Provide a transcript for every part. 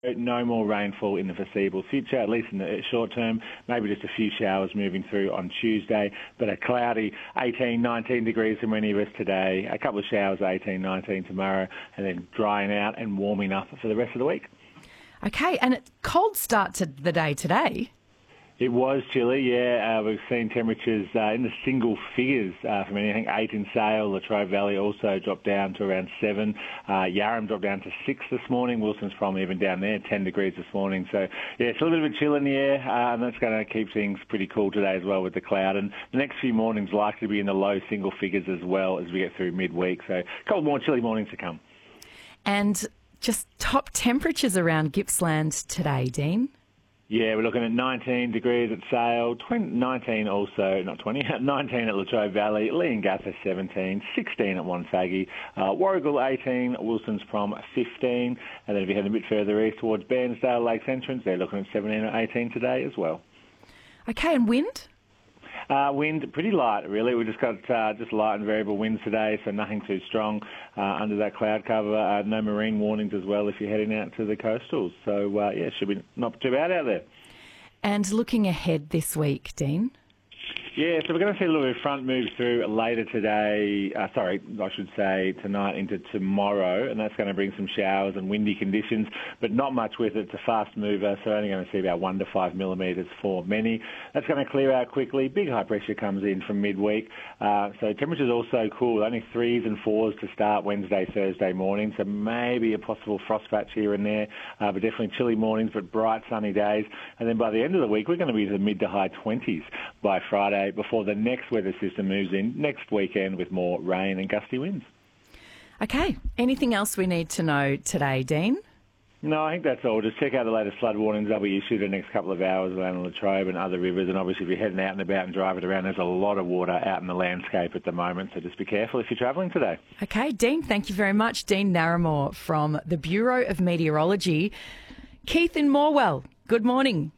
No more rainfall in the foreseeable future, at least in the short term. Maybe just a few showers moving through on Tuesday, but a cloudy 18, 19 degrees for many of us today. A couple of showers, 18, 19 tomorrow, and then drying out and warming up for the rest of the week. Okay, and a cold start to the day today. It was chilly, yeah. We've seen temperatures in the single figures from anything. 8 in Sale, Latrobe Valley also dropped down to around 7. Yarram dropped down to 6 this morning. Wilson's Prom even down there, 10 degrees this morning. So, yeah, it's a little bit of a chill in the air, and that's going to keep things pretty cool today as well with the cloud. And the next few mornings likely to be in the low single figures as well as we get through midweek. So, a couple more chilly mornings to come. And just top temperatures around Gippsland today, Dean? Yeah, we're looking at 19 degrees at Sale, 19 also, not 20, 19 at Latrobe Valley, Leongatha 17, 16 at Wonthaggi, Warragul 18, Wilson's Prom 15, and then if you head a bit further east towards Bairnsdale Lakes Entrance, they're looking at 17 or 18 today as well. Okay, and wind? Wind pretty light, really. We just got just light and variable winds today, so nothing too strong under that cloud cover. No marine warnings as well if you're heading out to the coastals. So, yeah, should be not too bad out there. And looking ahead this week, Dean? Yeah, so we're going to see a little bit of front move through later today, tonight into tomorrow, and that's going to bring some showers and windy conditions, but not much with it. It's a fast mover, so only going to see about 1 to 5 millimetres for many. That's going to clear out quickly. Big high pressure comes in from midweek, so temperatures also cool, only 3s and 4s to start Wednesday, Thursday morning, so maybe a possible frost patch here and there, but definitely chilly mornings, but bright sunny days. And then by the end of the week, we're going to be to the mid to high 20s by Friday, before the next weather system moves in next weekend with more rain and gusty winds. Okay. Anything else we need to know today, Dean? No, I think that's all. Just check out the latest flood warnings they'll be issued in the next couple of hours around Latrobe and other rivers. And obviously, if you're heading out and about and driving around, there's a lot of water out in the landscape at the moment. So just be careful if you're travelling today. Okay, Dean, thank you very much. Dean Narramore from the Bureau of Meteorology. Keith in Morwell, good morning.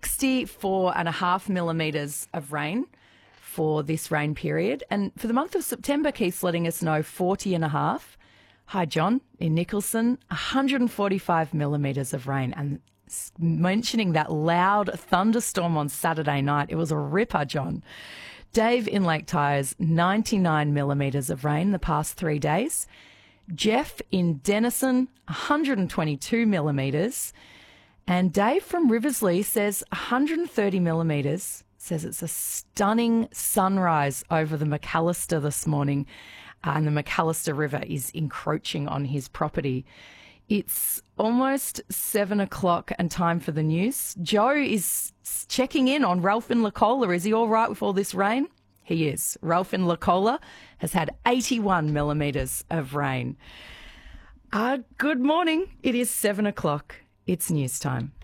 64.5 millimetres of rain for this rain period. And for the month of September, Keith's letting us know 40.5. Hi, John, in Nicholson, 145 millimetres of rain. And mentioning that loud thunderstorm on Saturday night, it was a ripper, John. Dave in Lake Tyers, 99 millimetres of rain the past 3 days. Jeff in Denison, 122 millimetres. And Dave from Riversley says 130 millimetres. Says it's a stunning sunrise over the McAllister this morning, and the McAllister River is encroaching on his property. It's almost 7 o'clock and time for the news. Joe is checking in on Ralph in Lacola. Is he all right with all this rain? He is. Ralph in Lacola has had 81 millimetres of rain. Good morning. It is 7 o'clock. It's news time.